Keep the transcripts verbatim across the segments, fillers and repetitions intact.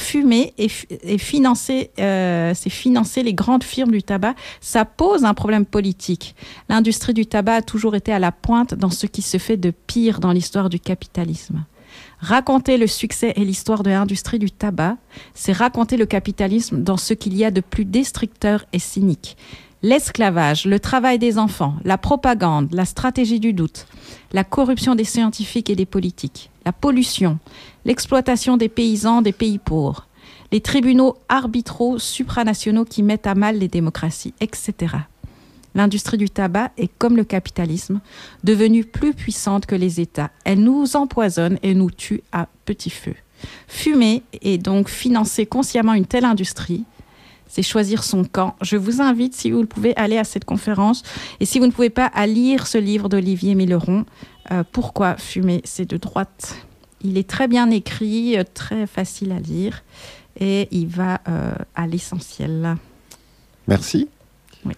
fumer et, et financer, euh, c'est financer les grandes firmes du tabac. Ça pose un problème politique. L'industrie du tabac a toujours été à la pointe dans ce qui se fait de pire dans l'histoire du capitalisme. Raconter le succès et l'histoire de l'industrie du tabac, c'est raconter le capitalisme dans ce qu'il y a de plus destructeur et cynique. L'esclavage, le travail des enfants, la propagande, la stratégie du doute, la corruption des scientifiques et des politiques, la pollution, l'exploitation des paysans des pays pauvres, les tribunaux arbitraux supranationaux qui mettent à mal les démocraties, et cetera. L'industrie du tabac est, comme le capitalisme, devenue plus puissante que les États. Elle nous empoisonne et nous tue à petit feu. Fumer et donc financer consciemment une telle industrie, c'est choisir son camp. Je vous invite, si vous le pouvez, à aller à cette conférence. Et si vous ne pouvez pas, à lire ce livre d'Olivier Milleron, euh, « Pourquoi fumer ?» C'est de droite. Il est très bien écrit, euh, très facile à lire. Et il va euh, à l'essentiel. Merci. Oui.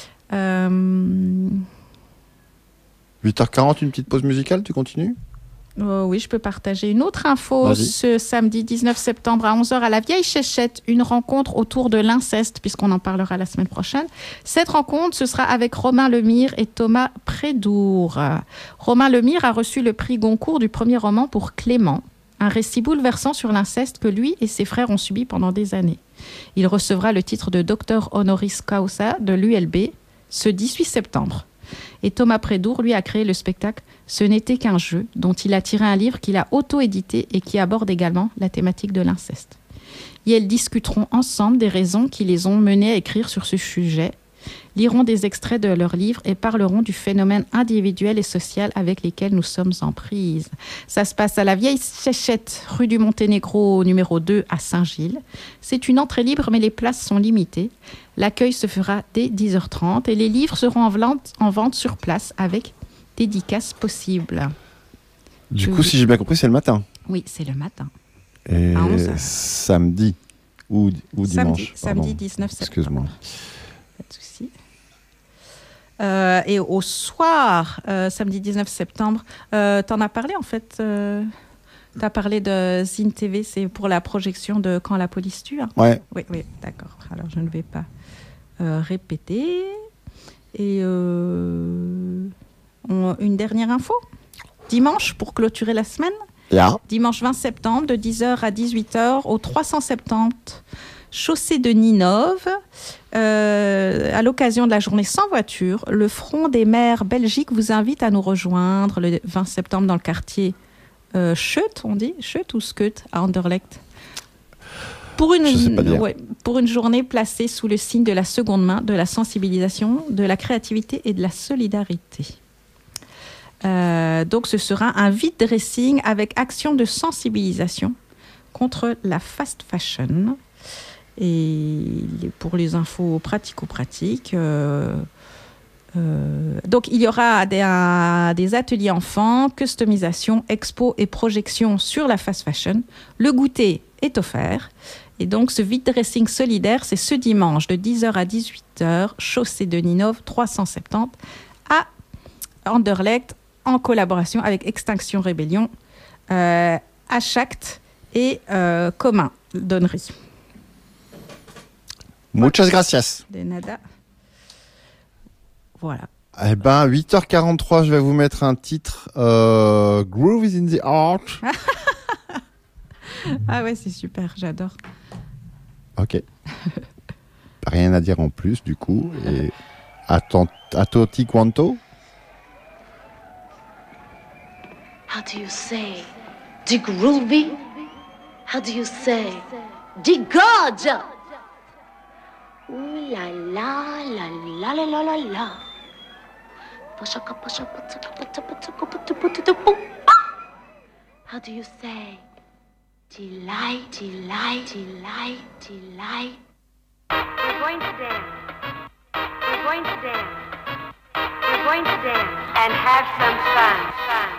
Euh... huit heures quarante, une petite pause musicale, tu continues ? Oh oui, je peux partager une autre info. Vas-y. Ce samedi dix-neuf septembre à onze heures à la Vieille Chéchette, une rencontre autour de l'inceste, puisqu'on en parlera la semaine prochaine. Cette rencontre, ce sera avec Romain Lemire et Thomas Prédour. Romain Lemire a reçu le prix Goncourt du premier roman pour Clément, un récit bouleversant sur l'inceste que lui et ses frères ont subi pendant des années. Il recevra le titre de docteur honoris causa de l'U L B ce dix-huit septembre. Et Thomas Prédour, lui, a créé le spectacle « Ce n'était qu'un jeu », dont il a tiré un livre qu'il a auto-édité et qui aborde également la thématique de l'inceste. Et elles discuteront ensemble des raisons qui les ont menées à écrire sur ce sujet, liront des extraits de leur livre et parleront du phénomène individuel et social avec lesquels nous sommes en prise. Ça se passe à la Vieille Chéchette, rue du Monténégro, numéro deux, à Saint-Gilles. C'est une entrée libre, mais les places sont limitées. L'accueil se fera dès dix heures trente et les livres seront en vente, en vente sur place avec dédicaces possibles. Du Je coup, vous- si j'ai bien compris, c'est le matin. Oui, c'est le matin. Et À onze heures. samedi ou, ou Samedi, dimanche. samedi pardon. dix-neuf septembre. Excuse-moi. Pas de souci. Euh, et au soir, euh, samedi dix-neuf septembre, euh, tu en as parlé en fait. Euh, tu as parlé de Zine T V, c'est pour la projection de Quand la police tue. Hein. Ouais. Oui, oui, d'accord. Alors je ne vais pas euh, répéter. Et euh, on- une dernière info. Dimanche, pour clôturer la semaine, Là. dimanche vingt septembre, de dix heures à dix-huit heures, au trois cent soixante-dix chaussée de Ninove, euh, à l'occasion de la journée sans voiture, le Front des maires Belgique vous invite à nous rejoindre le vingt septembre dans le quartier euh, Scheut, on dit Scheut ou Skeut, à Anderlecht. Pour une, Je sais pas dire. ouais, pour une journée placée sous le signe de la seconde main, de la sensibilisation, de la créativité et de la solidarité. Euh, donc ce sera un vide dressing avec action de sensibilisation contre la fast fashion. Et pour les infos pratico-pratiques, euh, euh, donc il y aura des, un- des ateliers enfants, customisation, expo et projection sur la fast fashion. Le goûter est offert. Et donc ce vide dressing solidaire, c'est ce dimanche de dix heures à dix-huit heures, chaussée de Ninove trois cent soixante-dix à Anderlecht, en collaboration avec Extinction Rébellion, euh, Achact et euh, Commun Donnerie. Muchas gracias. De nada. Voilà. Eh ben, huit heures quarante-trois, je vais vous mettre un titre. Euh, Groove is in the Heart. Ah ouais, c'est super, j'adore. Ok. Rien à dire en plus, du coup. Et a tutti quanto. How do you say? De groovy? How do you say? De gorge? Ooh la la la la la la la la. How do you say? Delight, delight, delight, delight. We're going to dance. We're going to dance. We're going to dance and have some fun. Fun.